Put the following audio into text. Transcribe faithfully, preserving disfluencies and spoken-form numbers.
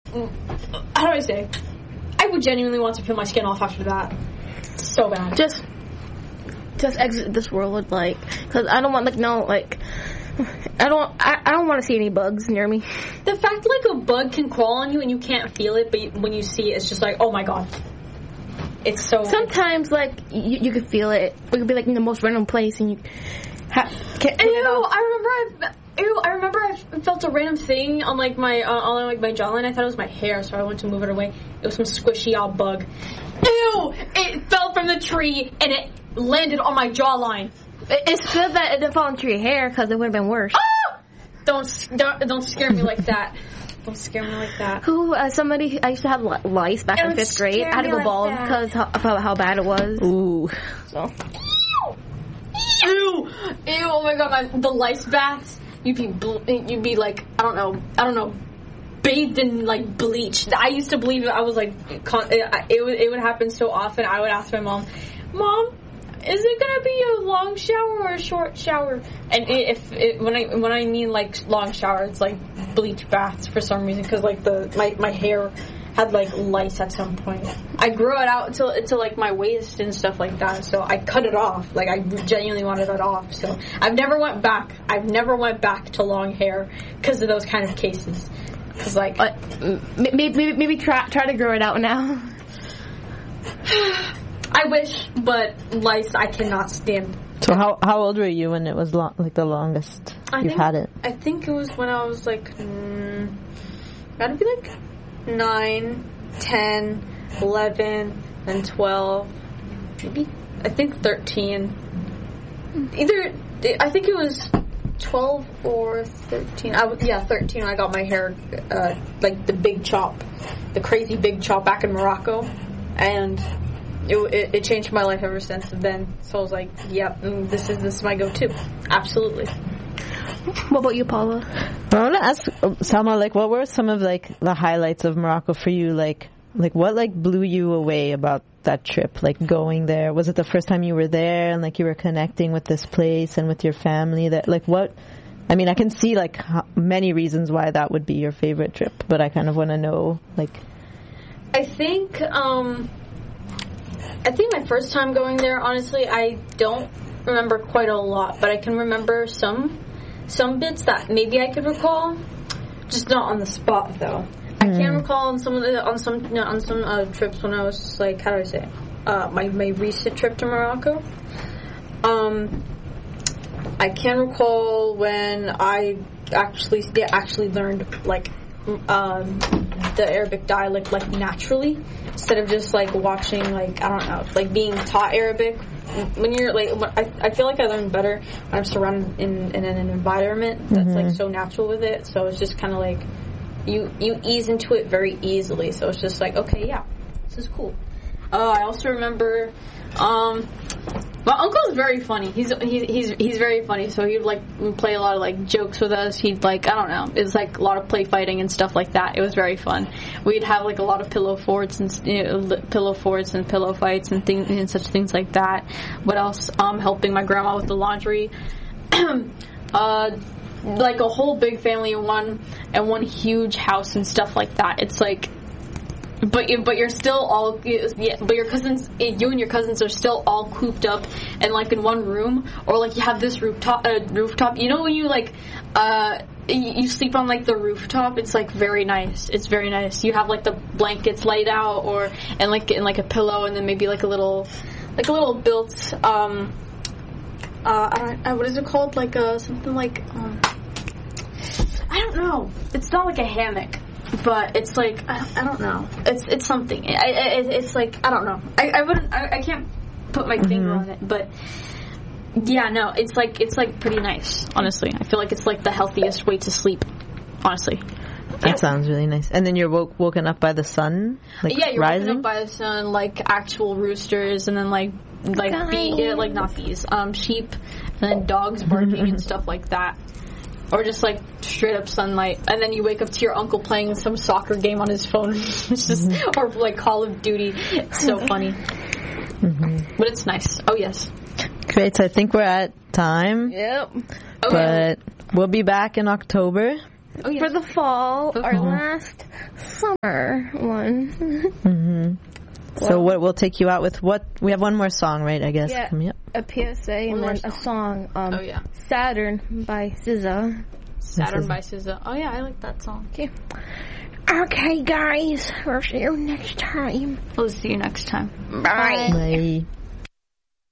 how do I say? I would genuinely want to peel my skin off after that. So bad. Just, just exit this world, like, because I don't want, like, no, like, I don't, I, I don't want to see any bugs near me. The fact, like, a bug can crawl on you and you can't feel it, but when you see it, it's just like, oh my god. It's so... Sometimes, like, you, you can feel it. It could be, like, in the most random place, and you ha- can't feel Ew, it off. I remember I... Ew, I remember I felt a random thing on, like, my, uh, on, like, my jawline. I thought it was my hair, so I went to move it away. It was some squishy-out bug. Ew! It fell from the tree, and it landed on my jawline. It's good that it didn't fall into your hair, because it would have been worse. Ah! Don't, don't, don't scare me like that. Don't scare me like that. Who, uh, somebody, I used to have lice back Don't in fifth grade. I had to go like bald that. because how, about how bad it was. Ooh. So. Ew! Ew, oh my god, my, the lice baths, you'd be, bl- you'd be like, I don't know, I don't know, bathed in, like, bleach. I used to believe I was, like, con- it, it, would, it would happen so often. I would ask my mom, Mom, is it gonna be a long shower or a short shower? And if it, when I when I mean like long shower, it's like bleach baths for some reason, because like the my my hair had like lice at some point. I grew it out until until like my waist and stuff like that. So I cut it off. Like I genuinely wanted it off. So I've never went back. I've never went back to long hair because of those kind of cases. Because like uh, maybe maybe maybe try try to grow it out now. I wish, but lice I cannot stand. So how how old were you when it was long, like the longest I you've think, had it? I think it was when I was like, mm, gotta be like nine, ten, eleven, and twelve. Maybe I think thirteen. Either I think it was twelve or thirteen. I was, yeah, thirteen. When I got my hair uh, like the big chop, the crazy big chop back in Morocco, and. It, it, it changed my life ever since then. So I was like, yep, mm, this is this is my go-to. Absolutely. What about you, Paula? I want to ask Salma, like, what were some of like the highlights of Morocco for you? Like, like what like blew you away about that trip? Like going there, was it the first time you were there and like you were connecting with this place and with your family? That like what? I mean, I can see like how, many reasons why that would be your favorite trip, but I kind of want to know like. I think. um... I think my first time going there, honestly, I don't remember quite a lot, but I can remember some some bits that maybe I could recall, just not on the spot though. Mm. I can recall on some of the on some you know, on some uh, trips when I was just like, how do I say it? Uh, my my recent trip to Morocco. Um, I can recall when I actually yeah, actually learned like. Um, the Arabic dialect like naturally instead of just like watching like I don't know like being taught Arabic. When you're like I, I feel like I learn better when I'm surrounded in, in an environment that's mm-hmm. like so natural with it, so it's just kind of like you you ease into it very easily, so it's just like okay, yeah, this is cool. uh, I also remember um my uncle's very funny. He's he's he's he's very funny. So he'd like play a lot of like jokes with us. He'd like I don't know. It's like a lot of play fighting and stuff like that. It was very fun. We'd have like a lot of pillow forts and you know, pillow forts and pillow fights and things and such things like that. What else? Um, helping my grandma with the laundry. uh, like a whole big family in one and one huge house and stuff like that. It's like. But you, but you're still all, yeah, but your cousins, you and your cousins are still all cooped up and like in one room, or like you have this rooftop, uh, rooftop. You know when you like, uh, you, you sleep on like the rooftop. It's like very nice. It's very nice. You have like the blankets laid out, or and like and like a pillow, and then maybe like a little, like a little built, um, uh, I don't, uh, what is it called? Like a something like, um, I don't know. It's not like a hammock. But it's like I, I don't know. It's it's something. I, I, it's like I don't know. I, I wouldn't. I, I can't put my mm-hmm. finger on it. But yeah, no. It's like it's like pretty nice. Honestly, I feel like it's like the healthiest way to sleep. Honestly, that yeah. sounds really nice. And then you're woke, woken up by the sun. Like yeah, you're rising? woken up by the sun, like actual roosters, and then like like bee, yeah, like not bees, um, sheep, and then dogs barking and stuff like that. Or just, like, straight up sunlight. And then you wake up to your uncle playing some soccer game on his phone. It's just, mm-hmm. or, like, Call of Duty. It's so funny. Mm-hmm. But it's nice. Oh, yes. Great. So I think we're at time. Yep. Okay. But we'll be back in October. Oh, yes. For the fall, mm-hmm. our last summer one. Mm-hmm. So Well- what we'll take you out with what? We have one more song, right? I guess. Yeah. Coming up. A P S A and more then a song. Um, Oh, yeah. Saturn by S Z A. Saturn by S Z A. Oh yeah, I like that song. Okay. Okay, guys. We'll see you next time. We'll see you next time. Bye. Bye.